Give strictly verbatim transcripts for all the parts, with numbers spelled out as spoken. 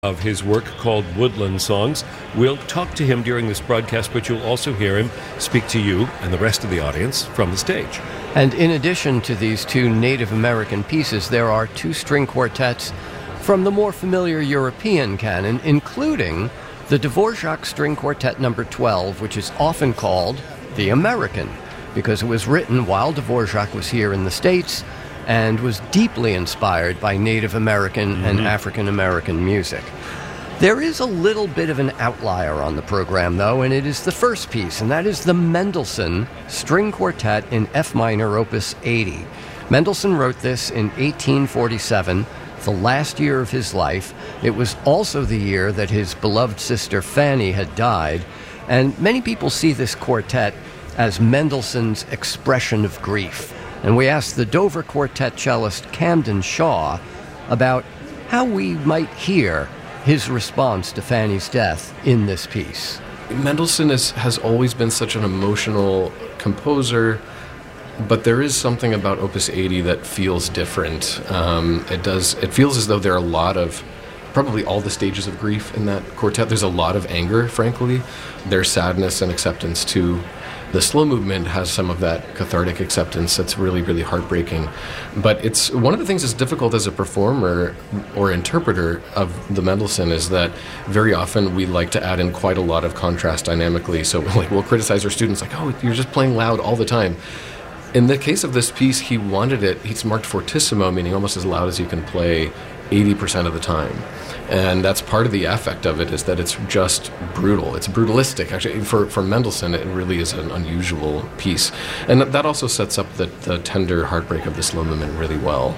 of his work called Woodland Songs. We'll talk to him during this broadcast, but you'll also hear him speak to you and the rest of the audience from the stage. And in addition to these two Native American pieces, there are two string quartets from the more familiar European canon, including the Dvorak String Quartet number twelve, which is often called the American, because it was written while Dvorak was here in the States and was deeply inspired by Native American mm-hmm. and African American music. There is a little bit of an outlier on the program, though, and it is the first piece, and that is the Mendelssohn String Quartet in F minor, Opus eighty. Mendelssohn wrote this in eighteen forty-seven, the last year of his life. It was also the year that his beloved sister Fanny had died, and many people see this quartet as Mendelssohn's expression of grief. And we asked the Dover Quartet cellist Camden Shaw about how we might hear his response to Fanny's death in this piece. Mendelssohn is, has always been such an emotional composer, but there is something about Opus eighty that feels different. Um, it does. It feels as though there are a lot of, probably all the stages of grief in that quartet. There's a lot of anger, frankly. There's sadness and acceptance too. The slow movement has some of that cathartic acceptance that's really, really heartbreaking. But it's one of the things that's difficult as a performer or interpreter of the Mendelssohn is that very often we like to add in quite a lot of contrast dynamically. So like we'll criticize our students like, oh, you're just playing loud all the time. In the case of this piece, he wanted it, he's marked fortissimo, meaning almost as loud as you can play eighty percent of the time. And that's part of the affect of it, is that it's just brutal. It's brutalistic. Actually, for, for Mendelssohn, it really is an unusual piece. And that also sets up the, the tender heartbreak of the slow movement really well.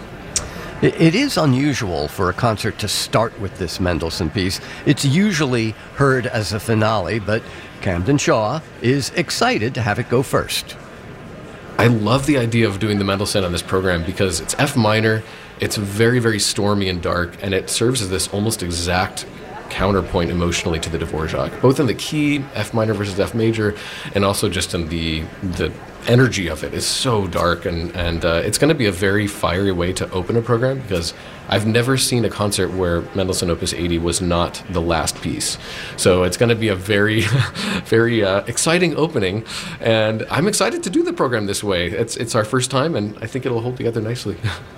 It is unusual for a concert to start with this Mendelssohn piece. It's usually heard as a finale, but Camden Shaw is excited to have it go first. I love the idea of doing the Mendelssohn on this program because it's F minor. It's very, very stormy and dark, and it serves as this almost exact counterpoint emotionally to the Dvorak, both in the key, F minor versus F major, and also just in the the energy of it is so dark, and, and uh, it's going to be a very fiery way to open a program because I've never seen a concert where Mendelssohn Opus eighty was not the last piece. So it's going to be a very, very uh, exciting opening, and I'm excited to do the program this way. It's, it's our first time, and I think it'll hold together nicely.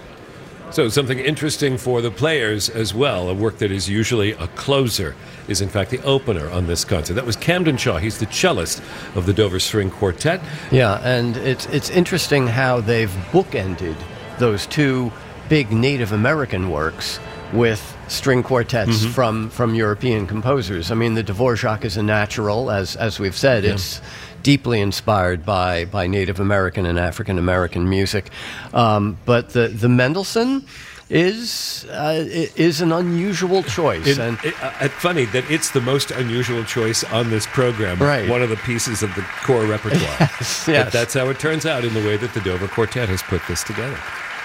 So something interesting for the players as well. A work that is usually a closer is in fact the opener on this concert. That was Camden Shaw. He's the cellist of the Dover String Quartet. Yeah, and it's it's interesting how they've bookended those two big Native American works with string quartets mm-hmm. from, from European composers. I mean, the Dvorak is a natural, as as we've said. Yeah. It's deeply inspired by, by Native American and African American music. Um, but the, the Mendelssohn is uh, is an unusual choice. It, and it, uh, funny that it's the most unusual choice on this program. Right. One of the pieces of the core repertoire. Yes, yes. But that's how it turns out in the way that the Dover Quartet has put this together.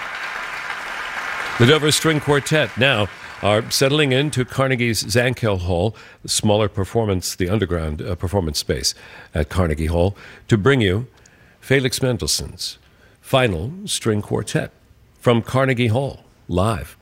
The Dover String Quartet now are settling into Carnegie's Zankel Hall, the smaller performance, the underground uh, performance space at Carnegie Hall, to bring you Felix Mendelssohn's final string quartet from Carnegie Hall, live.